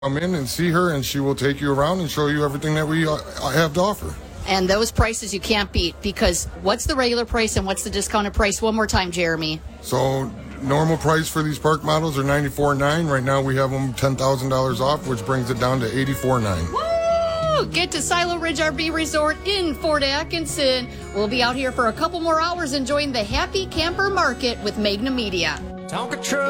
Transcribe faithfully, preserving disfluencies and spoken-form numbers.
Come in and see her, and she will take you around and show you everything that we uh, have to offer. And those prices you can't beat, because what's the regular price and what's the discounted price? One more time, Jeremy. So normal price for these park models are ninety-four nine. Right now we have them ten thousand dollars off, which brings it down to eighty-four nine. Woo! Get to Silo Ridge R V Resort in Fort Atkinson. We'll be out here for a couple more hours enjoying the Happy Camper Market with Magna Media. Tonka truck.